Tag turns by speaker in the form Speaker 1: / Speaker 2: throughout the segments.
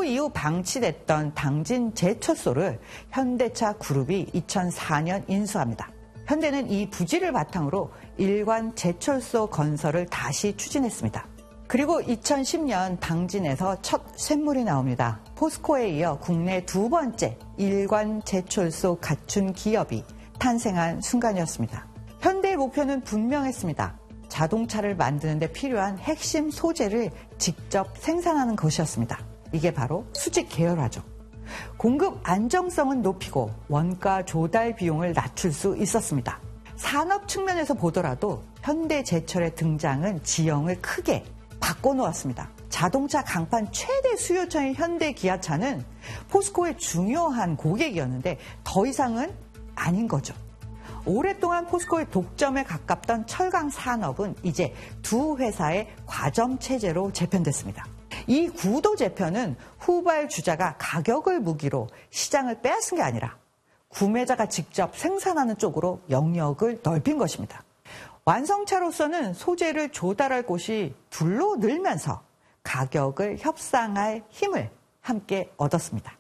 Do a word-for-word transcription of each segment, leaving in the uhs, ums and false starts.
Speaker 1: 이후 방치됐던 당진 제철소를 현대차 그룹이 이천사 년 인수합니다. 현대는 이 부지를 바탕으로 일관 제철소 건설을 다시 추진했습니다. 그리고 이천십 년 당진에서 첫 쇳물이 나옵니다. 포스코에 이어 국내 두 번째 일관 제철소 갖춘 기업이 탄생한 순간이었습니다. 현대의 목표는 분명했습니다. 자동차를 만드는 데 필요한 핵심 소재를 직접 생산하는 것이었습니다. 이게 바로 수직 계열화죠. 공급 안정성은 높이고 원가 조달 비용을 낮출 수 있었습니다. 산업 측면에서 보더라도 현대제철의 등장은 지형을 크게 바꿔놓았습니다. 자동차 강판 최대 수요처인 현대기아차는 포스코의 중요한 고객이었는데 더 이상은 아닌 거죠. 오랫동안 포스코의 독점에 가깝던 철강 산업은 이제 두 회사의 과점 체제로 재편됐습니다. 이 구도 재편은 후발주자가 가격을 무기로 시장을 빼앗은 게 아니라 구매자가 직접 생산하는 쪽으로 영역을 넓힌 것입니다. 완성차로서는 소재를 조달할 곳이 둘로 늘면서 가격을 협상할 힘을 함께 얻었습니다.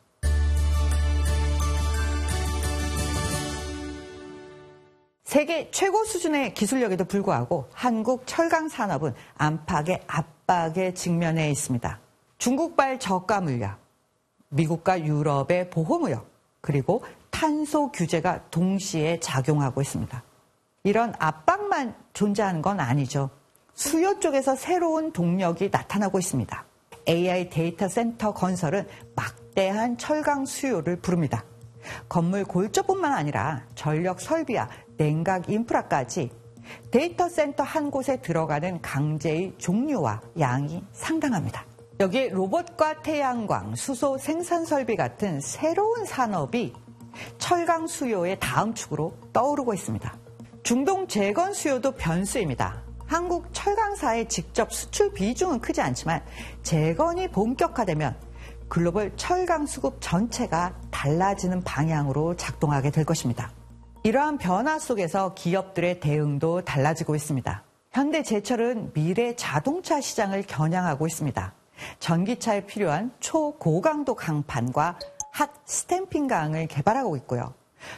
Speaker 1: 세계 최고 수준의 기술력에도 불구하고 한국 철강 산업은 안팎의 압박에 직면해 있습니다. 중국발 저가 물량, 미국과 유럽의 보호무역, 그리고 탄소 규제가 동시에 작용하고 있습니다. 이런 압박만 존재하는 건 아니죠. 수요 쪽에서 새로운 동력이 나타나고 있습니다. 에이아이 데이터 센터 건설은 막대한 철강 수요를 부릅니다. 건물 골조뿐만 아니라 전력 설비와 냉각 인프라까지 데이터 센터 한 곳에 들어가는 강제의 종류와 양이 상당합니다. 여기에 로봇과 태양광, 수소 생산 설비 같은 새로운 산업이 철강 수요의 다음 축으로 떠오르고 있습니다. 중동 재건 수요도 변수입니다. 한국 철강사의 직접 수출 비중은 크지 않지만 재건이 본격화되면 글로벌 철강 수급 전체가 달라지는 방향으로 작동하게 될 것입니다. 이러한 변화 속에서 기업들의 대응도 달라지고 있습니다. 현대제철은 미래 자동차 시장을 겨냥하고 있습니다. 전기차에 필요한 초고강도 강판과 핫 스탬핑 강을 개발하고 있고요.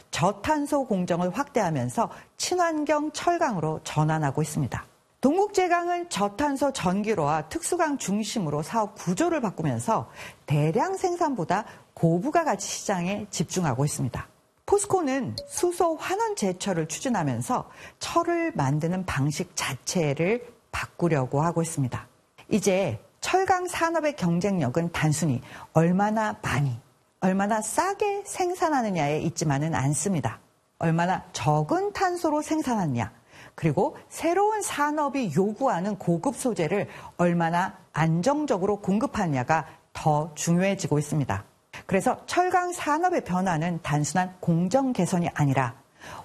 Speaker 1: 저탄소 공정을 확대하면서 친환경 철강으로 전환하고 있습니다. 동국제강은 저탄소 전기로와 특수강 중심으로 사업 구조를 바꾸면서 대량 생산보다 고부가 가치 시장에 집중하고 있습니다. 포스코는 수소 환원 제철을 추진하면서 철을 만드는 방식 자체를 바꾸려고 하고 있습니다. 이제 철강 산업의 경쟁력은 단순히 얼마나 많이, 얼마나 싸게 생산하느냐에 있지만은 않습니다. 얼마나 적은 탄소로 생산하느냐, 그리고 새로운 산업이 요구하는 고급 소재를 얼마나 안정적으로 공급하느냐가 더 중요해지고 있습니다. 그래서 철강 산업의 변화는 단순한 공정 개선이 아니라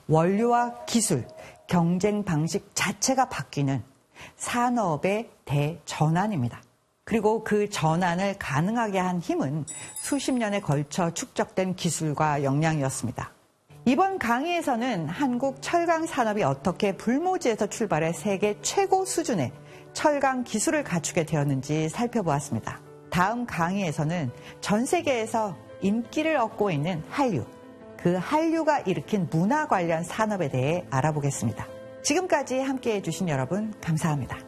Speaker 1: 원료와 기술, 경쟁 방식 자체가 바뀌는 산업의 대전환입니다. 그리고 그 전환을 가능하게 한 힘은 수십 년에 걸쳐 축적된 기술과 역량이었습니다. 이번 강의에서는 한국 철강 산업이 어떻게 불모지에서 출발해 세계 최고 수준의 철강 기술을 갖추게 되었는지 살펴보았습니다. 다음 강의에서는 전 세계에서 인기를 얻고 있는 한류, 그 한류가 일으킨 문화 관련 산업에 대해 알아보겠습니다. 지금까지 함께해 주신 여러분 감사합니다.